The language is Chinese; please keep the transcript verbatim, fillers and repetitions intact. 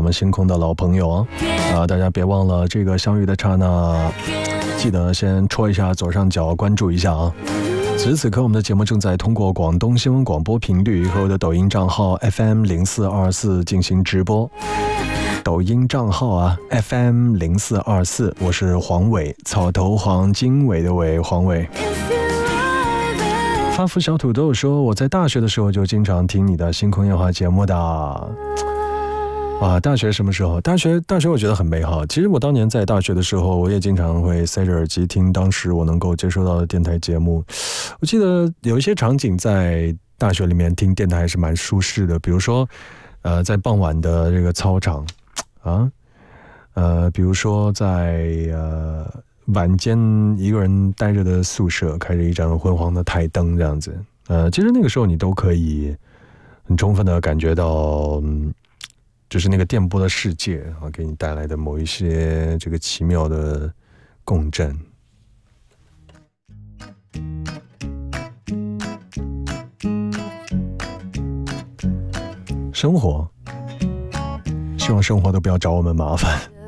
们星空的老朋友啊！啊，大家别忘了这个相遇的刹那，记得先戳一下左上角关注一下啊！此时此刻，我们的节目正在通过广东新闻广播频率和我的抖音账号 F M 零四二四进行直播。抖音账号啊 F M 零四二四，我是黄伟，草头黄经纬的纬，黄伟。发福小土豆说，我在大学的时候就经常听你的星空夜话节目的。啊，大学什么时候？大学大学我觉得很美好。其实我当年在大学的时候，我也经常会塞着耳机听当时我能够接收到的电台节目。我记得有一些场景在大学里面听电台还是蛮舒适的，比如说呃在傍晚的这个操场啊，呃比如说在呃晚间一个人待着的宿舍，开着一盏昏黄的台灯这样子。呃其实那个时候你都可以很充分的感觉到嗯就是那个电波的世界啊，给你带来的某一些这个奇妙的共振。生活，希望生活都不要找我们麻烦。